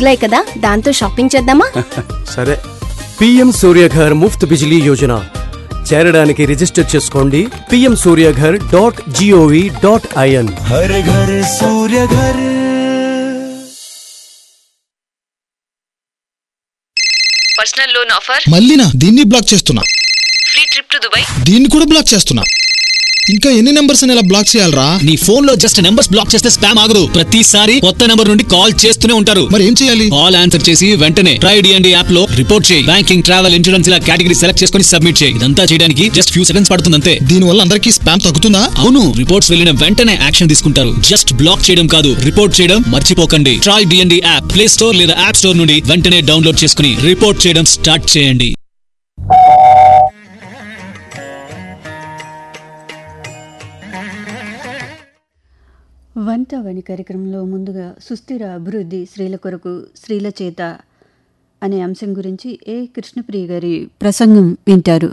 మొదలై కదా, దాంతో షాపింగ్ చేద్దామా? సరే. PM సూర్యఘర్ ముఫ్త్ బిజిలీ యోజన చేరడానికి రిజిస్టర్ చేసుకోండి pmsuryaghar.gov.in. Har Ghar Surya Ghar. Personal loan offer. మళ్ళీనా? దీన్ని బ్లాక్ చేస్తున్నా. Free trip to Dubai. దీన్ని కూడా బ్లాక్ చేస్తున్నా. ఇంకా ఎన్ని నెంబర్స్ ఇలా బ్లాక్ చేయాలరా? నీ ఫోన్ లో జస్ట్ నెంబర్స్ బ్లాక్ చేస్తే స్పామ్ ఆగదు. ప్రతిసారి కొత్త నెంబర్ నుండి కాల్ చేస్తూనే ఉంటారు. మరి ఏం చేయాలి? కాల్ ఆన్సర్ చేసి వెంటనే ట్రై DND యాప్ లో రిపోర్ట్ చేయి. బ్యాంకింగ్, ట్రావెల్, ఇన్సూరెన్స్ ఇలా కేటగిరీ సెలెక్ట్ చేసుకుని సబ్మిట్ చేయి. ఇదంతా చేయడానికి జస్ట్ ఫ్యూ సెకండ్స్ పడుతుంది అంతే. దీని వల్ల అందరికీ స్పామ్ తగ్గుతుందా? అవును, రిపోర్ట్స్ వెళ్ళిన వెంటనే యాక్షన్ తీసుకుంటారు. జస్ట్ బ్లాక్ చేయడం కాదు, రిపోర్ట్ చేయడం మర్చిపోకండి. Try DND app play store లేదా యాప్ స్టోర్ నుండి వెంటనే డౌన్లోడ్ చేసుకుని రిపోర్ట్ చేయడం స్టార్ట్ చేయండి. వంటవని కార్యక్రమంలో ముందుగా సుస్థిర అభివృద్ధి స్త్రీల కొరకు స్త్రీల చేత అనే అంశం గురించి ఏ కృష్ణప్రియ గారి ప్రసంగం వింటారు.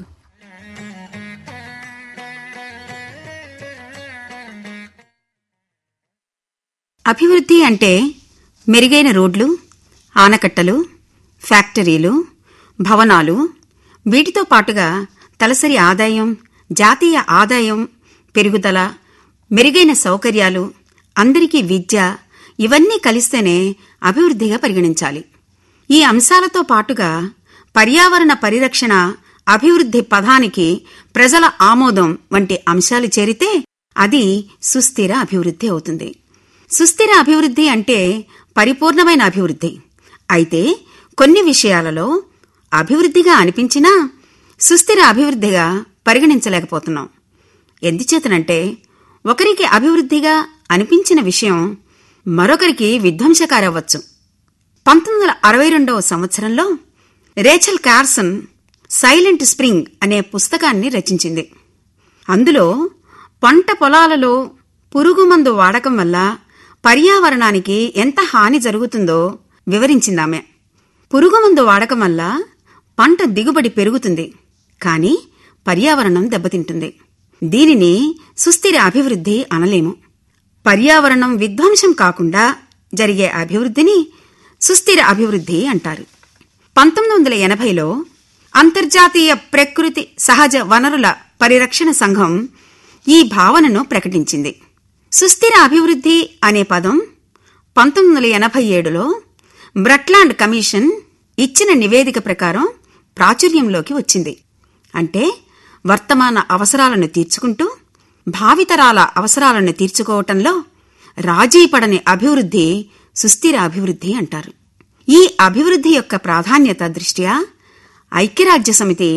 అభివృద్ధి అంటే మెరుగైన రోడ్లు, ఆనకట్టలు, ఫ్యాక్టరీలు, భవనాలు, వీటితో పాటుగా తలసరి ఆదాయం, జాతీయ ఆదాయం పెరుగుదల, మెరుగైన సౌకర్యాలు, అందరికీ విద్య, ఇవన్నీ కలిస్తేనే అభివృద్ధిగా పరిగణించాలి. ఈ అంశాలతో పాటుగా పర్యావరణ పరిరక్షణ, అభివృద్ధి పదానికి ప్రజల ఆమోదం వంటి అంశాలు చేరితే అది సుస్థిర అభివృద్ధి అవుతుంది. సుస్థిర అభివృద్ధి అంటే పరిపూర్ణమైన అభివృద్ధి. అయితే కొన్ని విషయాలలో అభివృద్ధిగా అనిపించినా సుస్థిర అభివృద్ధిగా పరిగణించలేకపోతున్నాం. ఎందుచేతనంటే ఒకరికి అభివృద్ధిగా అనిపించిన విషయం మరొకరికి విధ్వంసకారవచ్చు. 1962వ సంవత్సరంలో రేచల్ కార్సన్ సైలెంట్ స్ప్రింగ్ అనే పుస్తకాన్ని రచించింది. అందులో పంట పొలాలలో పురుగుమందు వాడకం వల్ల పర్యావరణానికి ఎంత హాని జరుగుతుందో వివరించిందామె. పురుగుమందు వాడకం వల్ల పంట దిగుబడి పెరుగుతుంది, కానీ పర్యావరణం దెబ్బతింటుంది. దీనిని సుస్థిర అభివృద్ధి అనలేము. పర్యావరణం విధ్వంసం కాకుండా జరిగే అభివృద్ధిని సుస్థిర అభివృద్ధి అంటారు. 1980లో అంతర్జాతీయ ప్రకృతి సహజ వనరుల పరిరక్షణ సంఘం ఈ భావనను ప్రకటించింది. సుస్థిర అభివృద్ధి అనే పదం 1987లో బ్రట్లాండ్ కమిషన్ ఇచ్చిన నివేదిక ప్రకారం ప్రాచుర్యంలోకి వచ్చింది. అంటే వర్తమాన అవసరాలను తీర్చుకుంటూ భావితరాల అవసరాలను తీర్చుకోవటంలో రాజీపడని అభివృద్ధి సుస్థిర అభివృద్ధి అంటారు. ఈ అభివృద్ధి యొక్క ప్రాధాన్యత దృష్ట్యా ఐక్యరాజ్యసమితి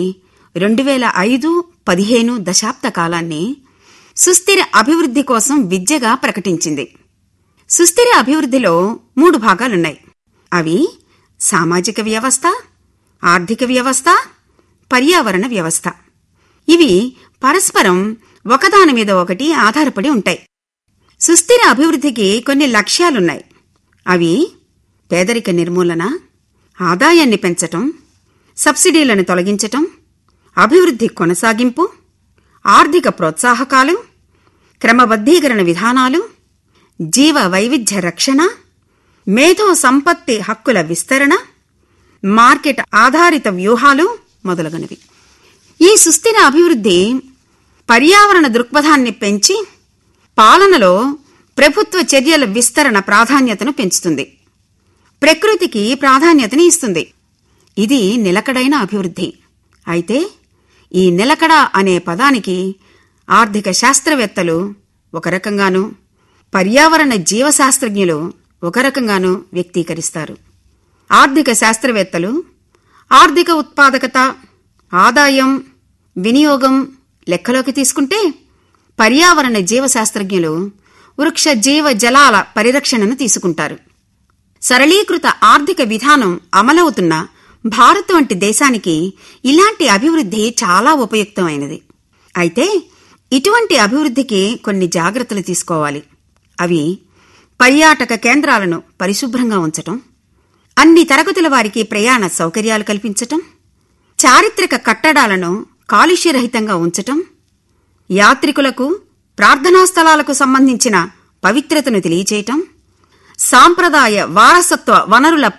2005-15 దశాబ్ద కాలాన్ని సుస్థిర అభివృద్ధి కోసం విద్యగా ప్రకటించింది. సుస్థిర అభివృద్ధిలో 3 భాగాలున్నాయి. అవి సామాజిక వ్యవస్థ, ఆర్థిక వ్యవస్థ, పర్యావరణ వ్యవస్థ. ఇవి పరస్పరం ఒకదాని మీద ఒకటి ఆధారపడి ఉంటాయి. సుస్థిర అభివృద్ధికి కొన్ని లక్ష్యాలున్నాయి. అవి పేదరిక నిర్మూలన, ఆదాయాన్ని పెంచటం, సబ్సిడీలను తొలగించటం, అభివృద్ధి కొనసాగింపు, ఆర్థిక ప్రోత్సాహకాలు, క్రమబద్ధీకరణ విధానాలు, జీవ వైవిధ్య రక్షణ, మేధో సంపత్తి హక్కుల విస్తరణ, మార్కెట్ ఆధారిత వ్యూహాలు మొదలగునవి. ఈ సుస్థిర అభివృద్ధి పర్యావరణ దృక్పథాన్ని పెంచి పాలనలో ప్రభుత్వ చర్యల విస్తరణ ప్రాధాన్యతను పెంచుతుంది. ప్రకృతికి ప్రాధాన్యతని ఇస్తుంది. ఇది నిలకడైన అభివృద్ధి. అయితే ఈ నిలకడ అనే పదానికి ఆర్థిక శాస్త్రవేత్తలు ఒక రకంగానూ, పర్యావరణ జీవశాస్త్రజ్ఞులు ఒక రకంగానూ వ్యక్తీకరిస్తారు. ఆర్థిక శాస్త్రవేత్తలు ఆర్థిక ఉత్పాదకత, ఆదాయం, వినియోగం లెక్కలోకి తీసుకుంటే, పర్యావరణ జీవశాస్త్రజ్ఞులు వృక్ష జీవ జలాల పరిరక్షణను తీసుకుంటారు. సరళీకృత ఆర్థిక విధానం అమలవుతున్న భారత్ వంటి దేశానికి ఇలాంటి అభివృద్ధి చాలా ఉపయుక్తమైనది. అయితే ఇటువంటి అభివృద్ధికి కొన్ని జాగ్రత్తలు తీసుకోవాలి. అవి పర్యాటక కేంద్రాలను పరిశుభ్రంగా ఉంచటం, అన్ని తరగతుల వారికి ప్రయాణ సౌకర్యాలు కల్పించటం, చారిత్రక కట్టడాలను కాలుష్యరహితంగా ఉంచటం, యాత్రికులకు ప్రార్థనా స్థలాలకు సంబంధించిన పవిత్రతను తెలియచేయటం, సాంప్రదాయ వారసత్వ వనరుల